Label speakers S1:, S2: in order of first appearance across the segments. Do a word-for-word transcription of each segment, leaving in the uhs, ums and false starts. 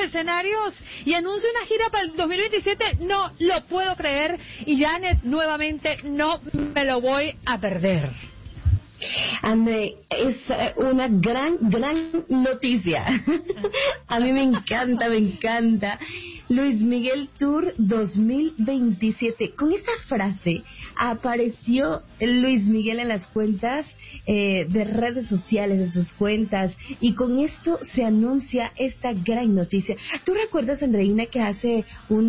S1: escenarios y anuncia una gira para el dos mil veintisiete. No lo puedo creer. Y Janet, nuevamente, no me lo voy a perder.
S2: André, es una gran, gran noticia. A mí me encanta, me encanta. Luis Miguel Tour dos mil veintisiete. Con esta frase apareció Luis Miguel en las cuentas eh, de redes sociales, en sus cuentas, y con esto se anuncia esta gran noticia. ¿Tú recuerdas, Andreina, que hace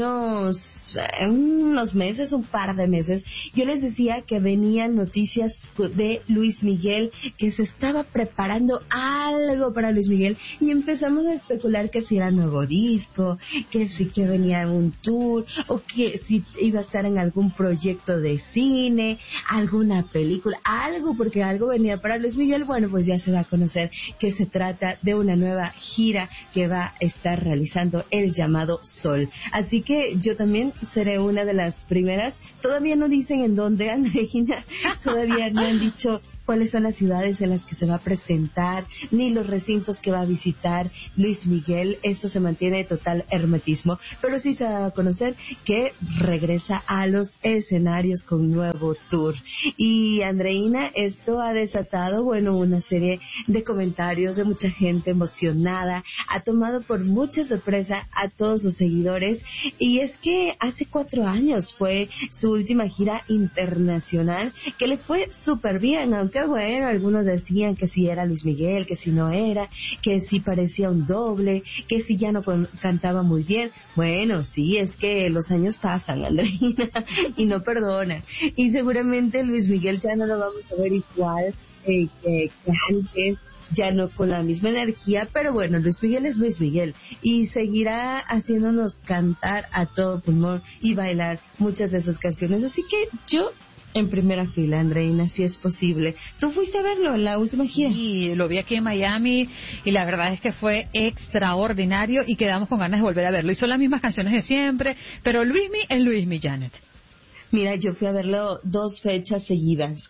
S2: unos, eh, unos meses, un par de meses, yo les decía que venían noticias de Luis Miguel, que se estaba preparando algo para Luis Miguel, y empezamos a especular que si era nuevo disco, que si que venía un tour, o que si iba a estar en algún proyecto de cine, alguna película, algo, porque algo venía para Luis Miguel. Bueno, pues ya se va a conocer que se trata de una nueva gira que va a estar realizando el llamado Sol. Así que yo también seré una de las primeras. Todavía no dicen en dónde, Andreina, todavía no han dicho cuáles son las ciudades en las que se va a presentar, ni los recintos que va a visitar Luis Miguel. Eso se mantiene de total hermetismo, pero sí se va a conocer que regresa a los escenarios con nuevo tour. Y Andreina, esto ha desatado, bueno, una serie de comentarios de mucha gente emocionada, ha tomado por mucha sorpresa a todos sus seguidores, y es que hace cuatro años fue su última gira internacional, que le fue súper bien, aunque que bueno, algunos decían que si era Luis Miguel, que si no era, que si parecía un doble, que si ya no cantaba muy bien. Bueno, sí, es que los años pasan, Andreina, y no perdonan. Y seguramente Luis Miguel ya no lo vamos a ver igual eh, que, que antes, ya no con la misma energía, pero bueno, Luis Miguel es Luis Miguel y seguirá haciéndonos cantar a todo pulmón y bailar muchas de sus canciones. Así que yo en primera fila, Andreina, si es posible. ¿Tú fuiste a verlo en la última gira?
S1: Sí, lo vi aquí en Miami y la verdad es que fue extraordinario y quedamos con ganas de volver a verlo. Hizo las mismas canciones de siempre, pero Luismi es Luismi, Janet.
S2: Mira, yo fui a verlo dos fechas seguidas.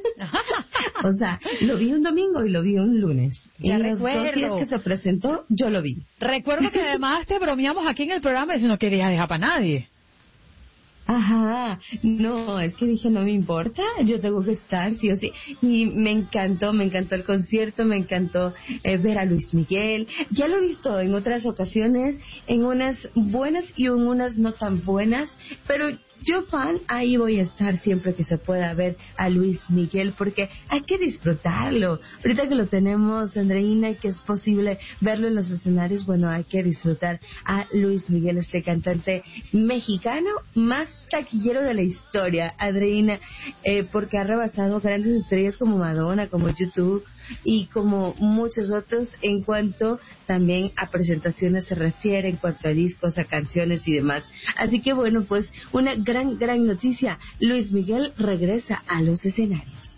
S2: O sea, lo vi un domingo y lo vi un lunes.
S1: Ya
S2: y
S1: recuerdo.
S2: Los dos días que se presentó, yo lo vi.
S1: Recuerdo que además te bromeamos aquí en el programa diciendo no querías dejar para nadie.
S2: Ajá, no, es que dije, no me importa, yo tengo que estar, sí o sí. Y me encantó, me encantó el concierto, me encantó eh, ver a Luis Miguel. Ya lo he visto en otras ocasiones, en unas buenas y en unas no tan buenas, pero yo fan, ahí voy a estar siempre que se pueda ver a Luis Miguel, porque hay que disfrutarlo. Ahorita que lo tenemos, Andreina, y que es posible verlo en los escenarios, bueno, hay que disfrutar a Luis Miguel, este cantante mexicano más taquillero de la historia, Andreina, eh, porque ha rebasado grandes estrellas como Madonna, como YouTube y como muchos otros en cuanto también a presentaciones se refiere, en cuanto a discos, a canciones y demás. Así que bueno, pues una gran, gran noticia. Luis Miguel regresa a los escenarios.